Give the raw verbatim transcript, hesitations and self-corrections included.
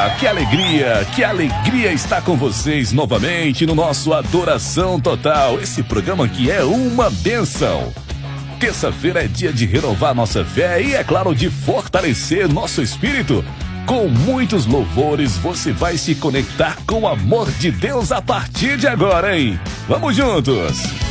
que alegria, que alegria estar com vocês novamente no nosso Adoração Total, esse programa que é uma bênção. Terça-feira é dia de renovar nossa fé e, é claro, de fortalecer nosso espírito. Com muitos louvores, você vai se conectar com o amor de Deus a partir de agora, hein? Vamos juntos!